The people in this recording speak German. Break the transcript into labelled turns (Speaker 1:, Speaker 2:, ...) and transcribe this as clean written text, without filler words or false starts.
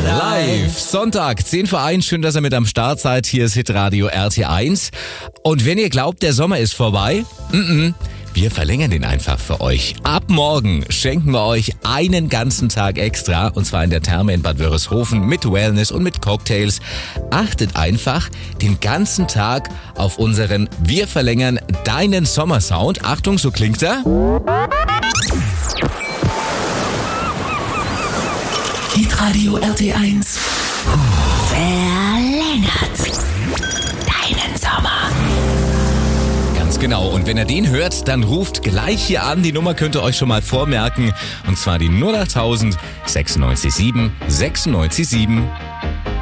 Speaker 1: Live. Sonntag, 10 vor 1. Schön, dass ihr mit am Start seid. Hier ist Hitradio RT1. Und wenn ihr glaubt, der Sommer ist vorbei, wir verlängern den einfach für euch. Ab morgen schenken wir euch einen ganzen Tag extra. Und zwar in der Therme in Bad Wörishofen mit Wellness und mit Cocktails. Achtet einfach den ganzen Tag auf unseren Wir verlängern deinen Sommersound. Achtung, so klingt er.
Speaker 2: Hitradio RT1 verlängert deinen Sommer.
Speaker 1: Ganz genau. Und wenn ihr den hört, dann ruft gleich hier an. Die Nummer könnt ihr euch schon mal vormerken. Und zwar die 08000 967 967.